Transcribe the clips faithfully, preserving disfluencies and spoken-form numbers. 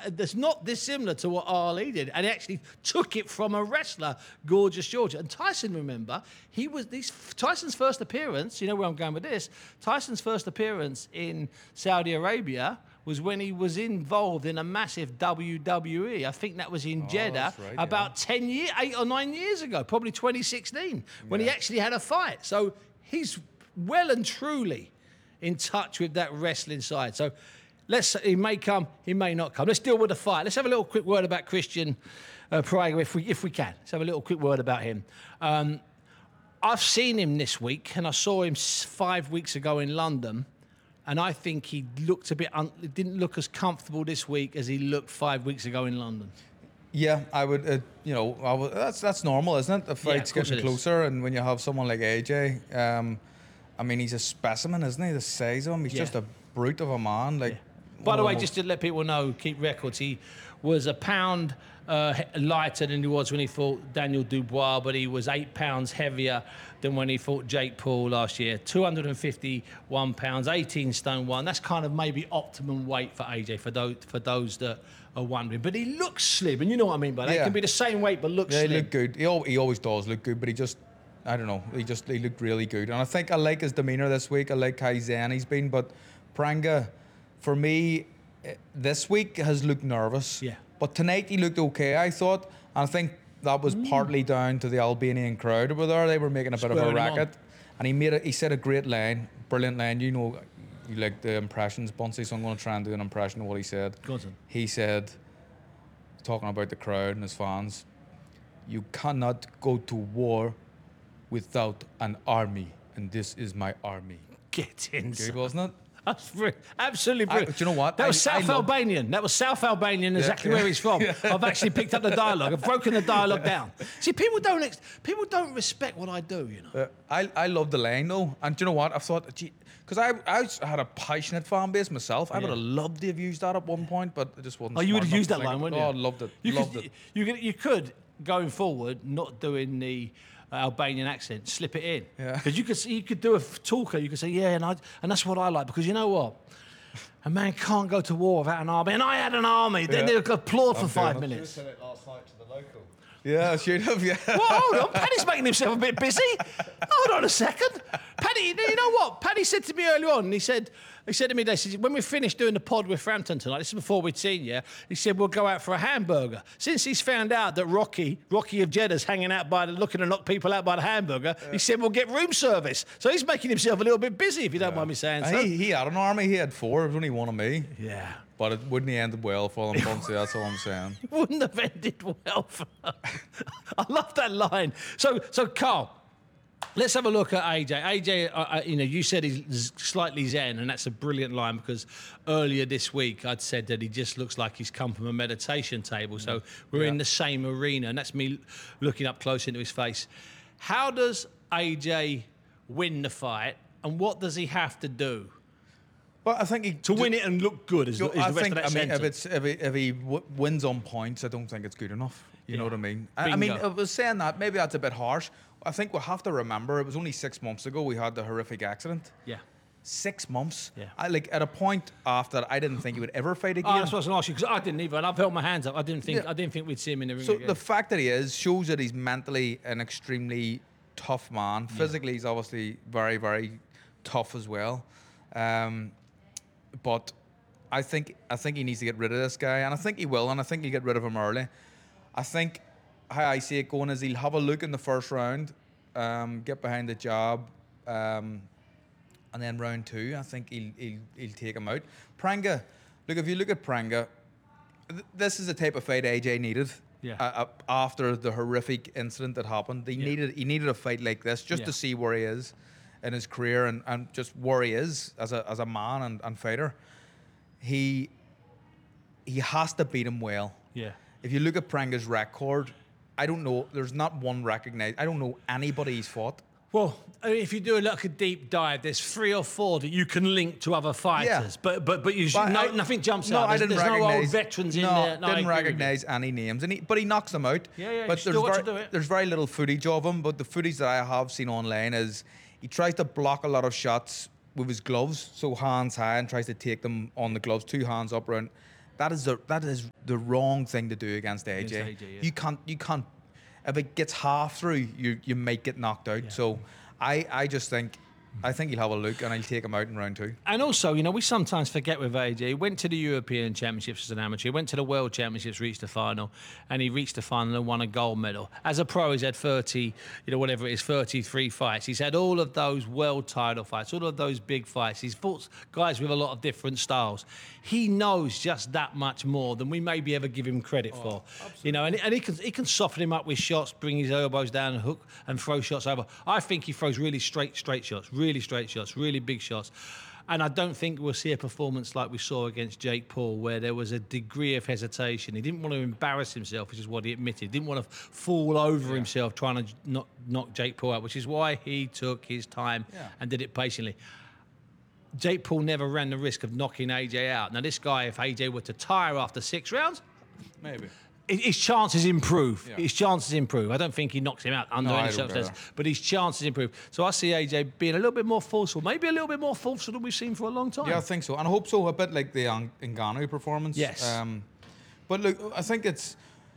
that's not dissimilar to what Ali did, and he actually took it from a wrestler, Gorgeous George. And Tyson, remember, he was these Tyson's first appearance. You know where I'm going with this. Tyson's first appearance in Saudi Arabia was when he was involved in a massive W W E. I think that was in Oh, Jeddah that's right, about yeah. ten years, eight or nine years ago, probably twenty sixteen, when he Yeah. actually had a fight. So he's well and truly in touch with that wrestling side. So let's he may come, he may not come. Let's deal with the fight. Let's have a little quick word about Christian uh, Pereira, if we if we can. Let's have a little quick word about him. Um, I've seen him this week, and I saw him s- five weeks ago in London. And I think he looked a bit, un- didn't look as comfortable this week as he looked five weeks ago in London. Yeah, I would. Uh, you know, I would, that's that's normal, isn't it? The Yeah, fight's of course getting it is. closer, and when you have someone like A J, um, I mean, he's a specimen, isn't he? The size of him, he's Yeah. just a brute of a man. Like, By one the of way, most- just to let people know, keep records, he was a pound uh, he- lighter than he was when he fought Daniel Dubois, but he was eight pounds heavier than when he fought Jake Paul last year. two hundred fifty-one pounds, eighteen stone one. That's kind of maybe optimum weight for A J, for those, for those that are wondering. But he looks slim, and you know what I mean by that. He Yeah. can be the same weight, but looks yeah, he slim. looked good. He, al- he always does look good, but he just, I don't know, he just he looked really good. And I think I like his demeanour this week. I like how zen he's been. But Pranga, for me, eh, this week has looked nervous. Yeah. But tonight he looked okay, I thought. And I think that was Mm. partly down to the Albanian crowd over there. They were making a bit of a Spurring him on. racket. And he made it. He said a great line, brilliant line. You know, you like the impressions, Bunsey, so I'm going to try and do an impression of what he said. Go on, son. He said, talking about the crowd and his fans, you cannot go to war without an army, and this is my army. Get in, Good, son. wasn't it? That's brilliant. Absolutely I- brilliant. do you know what? That was I- I South love- Albanian. That was South Albanian, exactly where he's from. I've actually picked up the dialogue. I've broken the dialogue down. See, people don't ex- people don't respect what I do, you know. Uh, I I love the line though, and do you know what? I thought, because I I was- had a passionate fan base myself. I would Yeah. have loved to have used that at one point, but it just wasn't. Oh, you smart would have enough used to that think line, of- wouldn't you? Oh, I loved it. You loved could, it. You could, you could going forward, not doing the uh, Albanian accent, slip it in. Yeah. Because you could you could do a f- talker. You could say, yeah, and I and that's what I like, because you know what. A man can't go to war without an army, and I had an army. Then Yeah. they'll applaud for I'm five doing it. You minutes. said it last night to the local. Yeah, I should have. Yeah. Well, hold on. Paddy's making himself a bit busy. Hold on a second. Paddy, you know what? Paddy said to me earlier on, he said, he said to me, this, when we finished doing the pod with Frampton tonight, this is before we'd seen you, he said, we'll go out for a hamburger. Since he's found out that Rocky, Rocky of Jeddah's hanging out by the, looking to knock people out by the hamburger, he said, we'll get room service. So he's making himself a little bit busy, if you don't mind me saying so. He, he had an army. He had four. It was only one of me. Yeah. But it wouldn't have ended well for him, Bunsey. That's all I'm saying. Wouldn't have ended well for them. I love that line. So, so Carl, let's have a look at A J. A J, uh, uh, you know, you said he's z- slightly zen, and that's a brilliant line, because earlier this week I'd said that he just looks like he's come from a meditation table. So we're in Yeah. the same arena, and that's me looking up close into his face. How does A J win the fight, and what does he have to do But I think he to win it and look good? Is, the, is the I rest think, of that I mean, if sentence? it's if he, if he w- wins on points, I don't think it's good enough. You know Yeah. what I mean? I, I mean, Bingo. I was saying that maybe that's a bit harsh. I think we have to remember it was only six months ago we had the horrific accident. Yeah. Six months. Yeah. I like at a point after that, I didn't think he would ever fight again. Oh, that's what I was going to ask you, because I didn't either, and I've held my hands up. I didn't think Yeah. I didn't think we'd see him in the ring So again. the fact that he is shows that he's mentally an extremely tough man. Physically, he's obviously very, very tough as well. Um, but I think I think he needs to get rid of this guy, and I think he will, and I think he'll get rid of him early. I think how I see it going is he'll have a look in the first round, um, get behind the jab, um, and then round two, I think he'll, he'll he'll take him out. Pranga, look, if you look at Pranga, th- this is the type of fight A J needed. Yeah. Uh, uh, after the horrific incident that happened, he Yeah. needed he needed a fight like this just Yeah. to see where he is in his career, and, and just where he is as a as a man and, and fighter. He he has to beat him well. yeah. If you look at Pranga's record, I don't know. There's not one recognized. I don't know anybody he's fought. Well, I mean, if you do like a deep dive, there's three or four that you can link to other fighters, Yeah. but but but you But no, I- nothing jumps no, out. I There's, didn't there's no recognize old veterans in no, there. No, I didn't agree with you. recognize any names, and he, but he knocks them out. Yeah, yeah, But you still there's got to very, do it. there's very little footage of him. But the footage that I have seen online is he tries to block a lot of shots with his gloves, so hands high, and tries to take them on the gloves, two hands up around, That is the that is the wrong thing to do against A J. Against A J, yeah. You can't you can't if it gets half through, you you might get knocked out. Yeah. So I I just think I think he'll have a look and he'll take him out in round two. And also, you know, we sometimes forget with A J, he went to the European Championships as an amateur, he went to the World Championships, reached the final, and he reached the final and won a gold medal. As a pro, he's had thirty, you know, whatever it is, thirty-three fights. He's had all of those world title fights, all of those big fights. He's fought guys with a lot of different styles. He knows just that much more than we maybe ever give him credit for. Oh, you know, and, and he can he can soften him up with shots, bring his elbows down and hook and throw shots over. I think he throws really straight, straight shots, really straight shots, really big shots. And I don't think we'll see a performance like we saw against Jake Paul, where there was a degree of hesitation. He didn't want to embarrass himself, which is what he admitted. He didn't want to fall over yeah. himself trying to knock, knock Jake Paul out, which is why he took his time yeah. and did it patiently. Jake Paul never ran the risk of knocking A J out. Now, this guy, if A J were to tire after six rounds, maybe his chances improve. Yeah. His chances improve. I don't think he knocks him out under no, any circumstances, but his chances improve. So I see A J being a little bit more forceful, maybe a little bit more forceful than we've seen for a long time. Yeah, I think so, and I hope so. A bit like the Ngannou performance. Yes. Um, but look, I think it's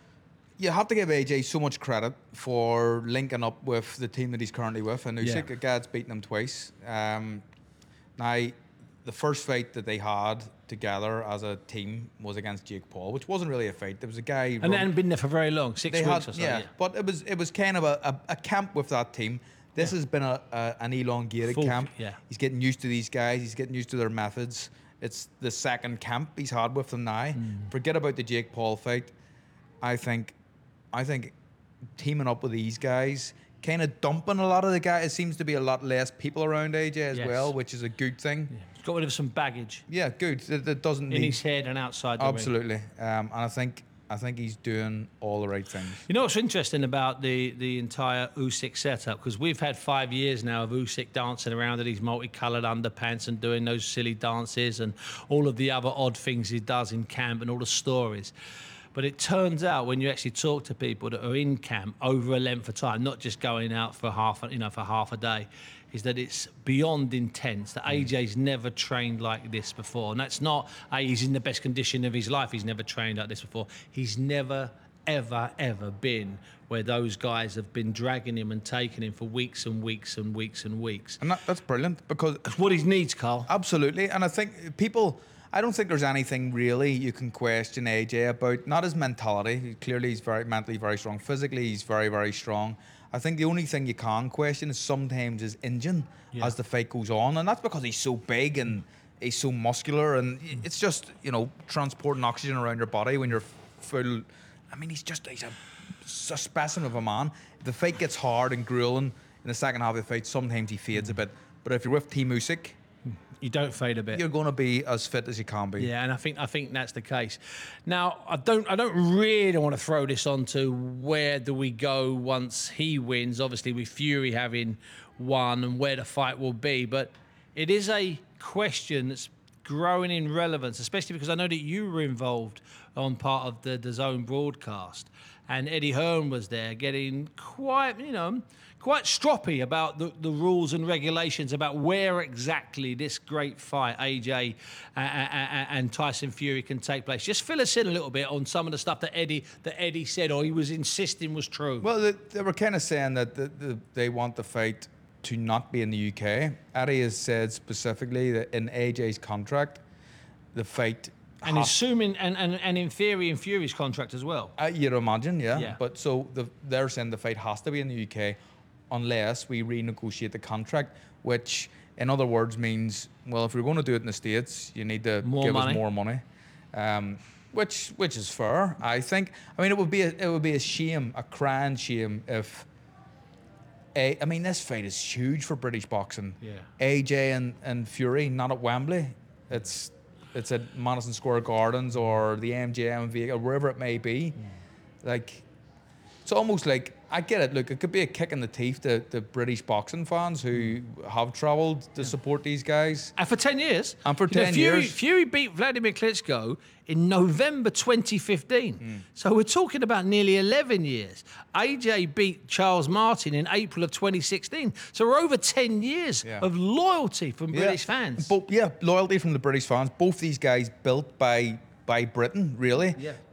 you have to give A J so much credit for linking up with the team that he's currently with, and Usyk, yeah. Gad's beaten him twice. Um, now, the first fight that they had together as a team was against Jake Paul, which wasn't really a fight. There was a guy, and they hadn't been there for very long, six weeks had, or so. Yeah, yeah, but it was it was kind of a, a, a camp with that team. This yeah. has been a, a an elongated Full, camp. Yeah. He's getting used to these guys. He's getting used to their methods. It's the second camp he's had with them now. Mm. Forget about the Jake Paul fight. I think, I think, teaming up with these guys, kind of dumping a lot of the guys. It seems to be a lot less people around A J as yes. well, which is a good thing. Yeah. He's got rid of some baggage. Yeah, good. That, that doesn't in need, his head and outside the absolutely. ring. Um, and I think. I think he's doing all the right things. You know what's interesting about the, the entire Usyk setup? Because we've had five years now of Usyk dancing around in his multicoloured underpants and doing those silly dances and all of the other odd things he does in camp and all the stories. But it turns out when you actually talk to people that are in camp over a length of time, not just going out for half, you know, for half a day, is that it's beyond intense. That A J's never trained like this before, and that's not uh, he's in the best condition of his life. He's never trained like this before. He's never, ever, ever been where those guys have been dragging him and taking him for weeks and weeks and weeks and weeks. And that, that's brilliant because it's what he needs, Carl. Absolutely, and I think people. I don't think there's anything really you can question A J about. Not his mentality. Clearly, he's very mentally very strong. Physically, he's very, very strong. I think the only thing you can question is sometimes his engine yeah. as the fight goes on, and that's because he's so big and he's so muscular, and it's just, you know, transporting oxygen around your body when you're full. I mean, he's just he's a, a specimen of a man. If the fight gets hard and grueling in the second half of the fight, sometimes he fades a bit. But if you're with Team Usyk, you don't fade a bit. You're going to be as fit as you can be. Yeah, and I think I think that's the case. Now, I don't I don't really want to throw this on to where do we go once he wins. Obviously, with Fury having won and where the fight will be, but it is a question that's growing in relevance, especially because I know that you were involved on part of the DAZN broadcast, and Eddie Hearn was there, getting quite, you know, quite stroppy about the, the rules and regulations about where exactly this great fight, A J and, and Tyson Fury, can take place. Just fill us in a little bit on some of the stuff that Eddie that Eddie said, or he was insisting was true. Well, they, they were kind of saying that the, the, they want the fight to not be in the U K. Eddie has said specifically that in A J's contract, the fight. And assuming, and, and, and in theory, in Fury's contract as well. Uh, you'd imagine, yeah. yeah. But so the, they're saying the fight has to be in the U K unless we renegotiate the contract, which in other words means, well, if we're going to do it in the States, you need to more give money. us more money. Um, which which is fair, I think. I mean, it would be a, it would be a shame, a crying shame if. A, I mean, this fight is huge for British boxing. Yeah. A J and, and Fury, not at Wembley. It's it's at Madison Square Gardens or the M G M or wherever it may be. Mm. Like, it's almost like, I get it. Look, it could be a kick in the teeth to, to British boxing fans who have travelled to yeah. support these guys. And for ten years. And for you ten know, Fury, years. Fury beat Vladimir Klitschko in November twenty fifteen. Mm. So we're talking about nearly eleven years. A J beat Charles Martin in April of twenty sixteen. So we're over ten years yeah. of loyalty from yeah. British fans. But yeah, loyalty from the British fans. Both these guys built by by Britain, really. Yeah.